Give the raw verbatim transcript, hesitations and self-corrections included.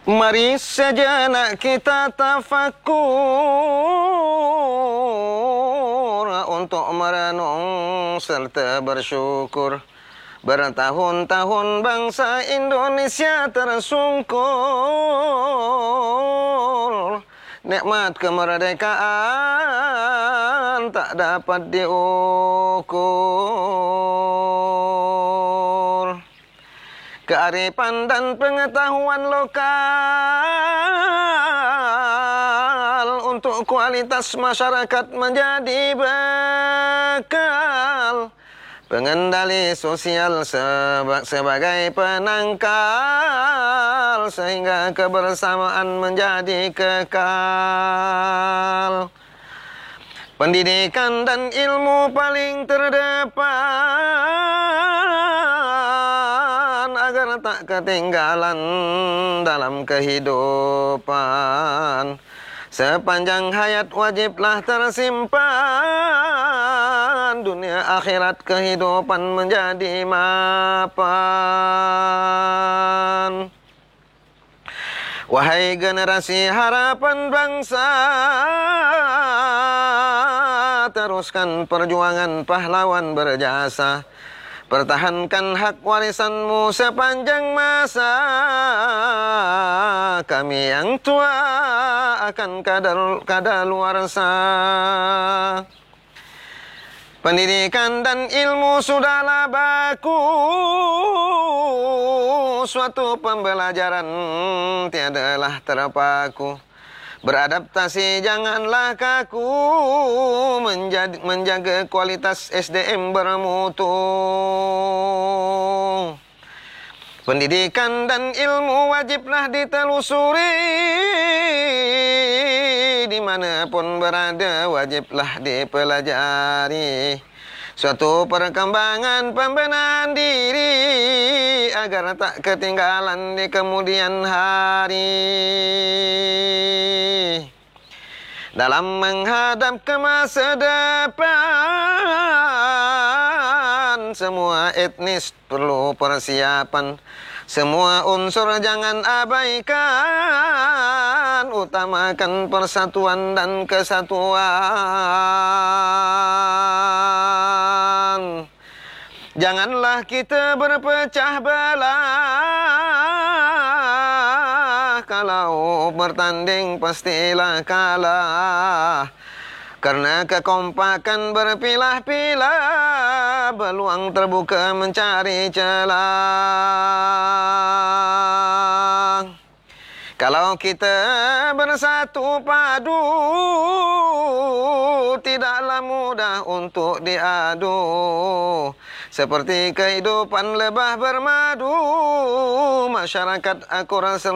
Mari sejenak kita tafakur untuk merenung serta bersyukur. Bertahun-tahun bangsa Indonesia tersungkur. Nikmat kemerdekaan tak dapat diukur. Kearifan dan pengetahuan lokal untuk kualitas masyarakat menjadi bekal. Pengendali sosial seba sebagai penangkal sehingga kebersamaan menjadi kekal. Pendidikan dan ilmu paling terdepan agar tak ketinggalan dalam kehidupan. Sepanjang hayat wajiblah tersimpan, dunia akhirat kehidupan menjadi mapan. Wahai generasi harapan bangsa, teruskan perjuangan pahlawan berjasa. Pertahankan hak warisanmu sepanjang masa. Kami yang tua akan kadal, kadaluarsa. Pendidikan dan ilmu sudahlah baku. Suatu pembelajaran tiadalah terpaku. Beradaptasi janganlah kaku, menjadi, menjaga kualitas S D M bermutu. Pendidikan dan ilmu wajiblah ditelusuri, dimanapun berada wajiblah dipelajari. Suatu perkembangan pembenahan diri agar tak ketinggalan di kemudian hari. Dalam menghadap ke masa depan, semua etnis perlu persiapan. Semua unsur jangan abaikan, utamakan persatuan dan kesatuan. Janganlah kita berpecah belah, kalau bertanding pastilah kalah. Karena kekompakan berpilah-pilah, peluang terbuka mencari celah. Kalau kita bersatu padu, tidaklah mudah untuk diadu. Seperti kehidupan lebah bermadu, masyarakat akur selalu